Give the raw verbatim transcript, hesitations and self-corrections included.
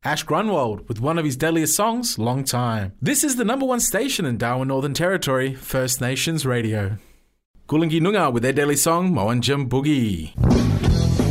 Ash Grunwald with one of his deadliest songs, Long Time. This is the number one station in Darwin, Northern Territory, First Nations Radio. Kulingi Noongar with their daily song, Moanjum Boogie.